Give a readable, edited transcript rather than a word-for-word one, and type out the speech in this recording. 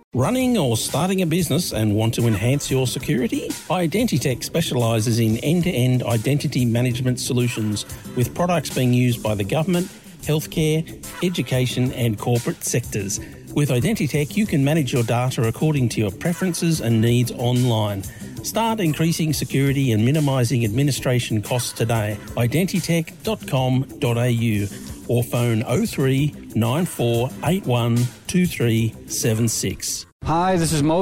Running or starting a business and want to enhance your security? Identitech specialises in end-to-end identity management solutions with products being used by the government, healthcare, education and corporate sectors. With Identitech, you can manage your data according to your preferences and needs online. Start increasing security and minimising administration costs today. Identitech.com.au or phone 03 9481 2376. Hi, this is Mo